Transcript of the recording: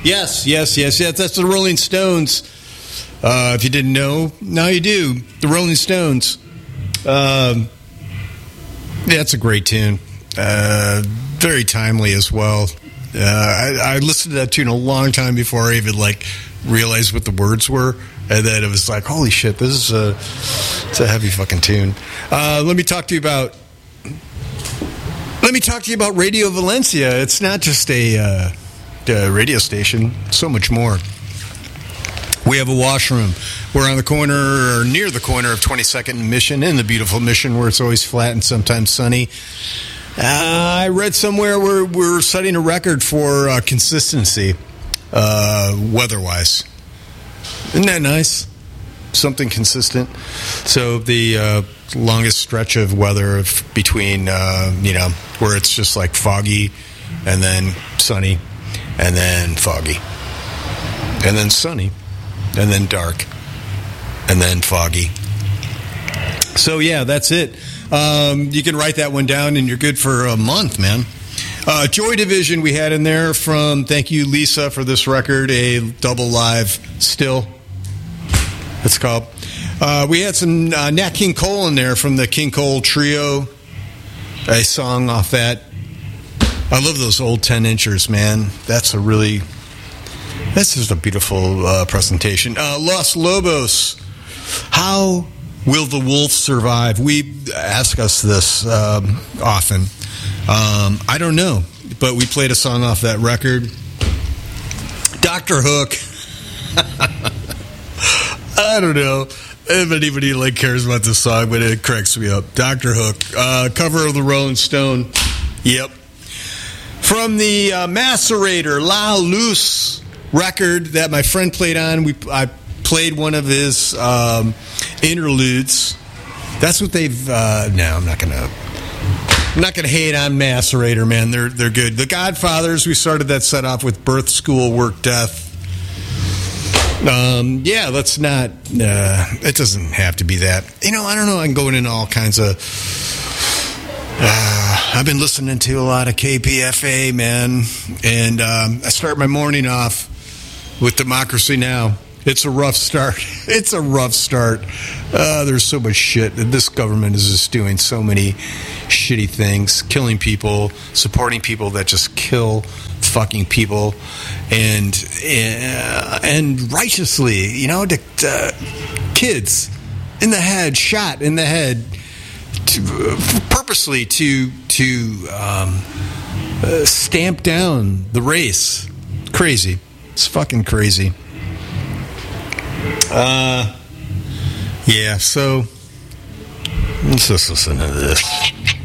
Yes. That's the Rolling Stones. If you didn't know, now you do. The Rolling Stones. Yeah, it's a great tune. Very timely as well. I listened to that tune a long time before I even realized what the words were, and then it was like, holy shit, this is it's a heavy fucking tune. Let me talk to you about Radio Valencia. It's not just a radio station, so much more. We have a washroom. We're on the corner, or near the corner of 22nd and Mission, in the beautiful Mission, where it's always flat and sometimes sunny. I read somewhere we're setting a record for consistency, weather-wise. Isn't that nice? Something consistent. So the longest stretch of weather between, where it's just like foggy, and then sunny, and then foggy, and then sunny, and then dark, and then foggy. So, yeah, that's it. You can write that one down, and you're good for a month, man. Joy Division we had in there from, thank you, Lisa, for this record, a double live still, it's called. We had some Nat King Cole in there from the King Cole Trio, a song off that. I love those old 10-inchers, man. That's just a beautiful presentation. Los Lobos, how will the wolf survive? We ask us this often. I don't know, but we played a song off that record. Dr. Hook. I don't know if anybody cares about this song, but it cracks me up. Dr. Hook, cover of the Rolling Stone. Yep. From the Macerator La Luz record that my friend played on, I played one of his interludes. That's what they've. No, I'm not gonna hate on Macerator, man. They're good. The Godfathers. We started that set off with Birth, School, Work, Death. Yeah, let's not. It doesn't have to be that. I don't know. I'm going into all kinds of. I've been listening to a lot of KPFA, man, and I start my morning off with Democracy Now! It's a rough start. There's so much shit. This government is just doing so many shitty things, killing people, supporting people that just kill fucking people, and righteously, kids in the head, shot in the head, purposely to stamp down the race. Crazy. It's fucking crazy. Yeah, so let's just listen to this.